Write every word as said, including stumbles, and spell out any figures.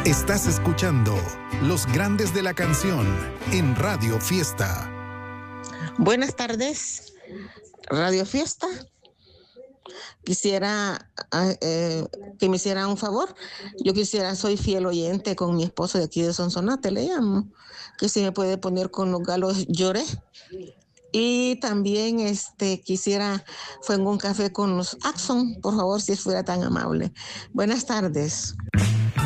Estás escuchando Los Grandes de la Canción en Radio Fiesta. Buenas tardes, Radio Fiesta. Quisiera eh, que me hiciera un favor. Yo quisiera, soy fiel oyente con mi esposo de aquí de Sonsonate, le llamo, que si me puede poner con los galos Lloré. Y también este quisiera, fue en un café con los Axon, por favor, si fuera tan amable. Buenas tardes.